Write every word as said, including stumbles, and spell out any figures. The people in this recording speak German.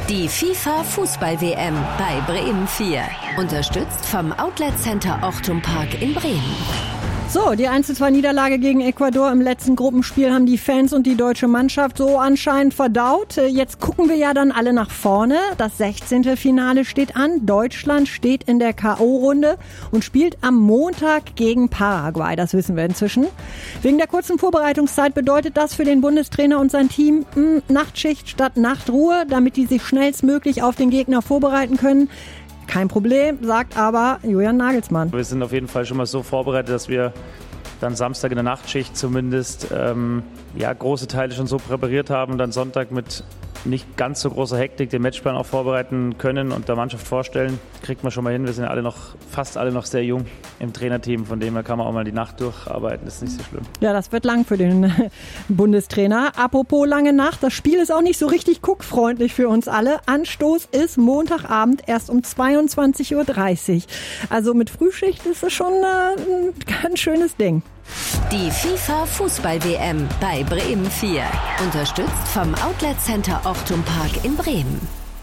Die FIFA-Fußball-W M bei Bremen vier. Unterstützt vom Outlet Center Ochtum Park in Bremen. So, die eins zu zwei Niederlage gegen Ecuador im letzten Gruppenspiel haben die Fans und die deutsche Mannschaft so anscheinend verdaut. Jetzt gucken wir ja dann alle nach vorne. Das sechzehnte Finale steht an. Deutschland steht in der K O-Runde und spielt am Montag gegen Paraguay. Das wissen wir inzwischen. Wegen der kurzen Vorbereitungszeit bedeutet das für den Bundestrainer und sein Team mh, Nachtschicht statt Nachtruhe, damit die sich schnellstmöglich auf den Gegner vorbereiten können. Kein Problem, sagt aber Julian Nagelsmann. Wir sind auf jeden Fall schon mal so vorbereitet, dass wir dann Samstag in der Nachtschicht zumindest ähm, ja, große Teile schon so präpariert haben und dann Sonntag mit nicht ganz so großer Hektik den Matchplan auch vorbereiten können und der Mannschaft vorstellen. Kriegt man schon mal hin. Wir sind ja alle noch, fast alle noch sehr jung im Trainerteam. Von dem her kann man auch mal die Nacht durcharbeiten. Das ist nicht so schlimm. Ja, das wird lang für den Bundestrainer. Apropos lange Nacht. Das Spiel ist auch nicht so richtig guckfreundlich für uns alle. Anstoß ist Montagabend erst um zweiundzwanzig Uhr dreißig. Also mit Frühschicht ist es schon äh, ein ganz schönes Ding. Die FIFA-Fußball-W M bei Bremen vier. Unterstützt vom Outlet Center Ochtum Park in Bremen.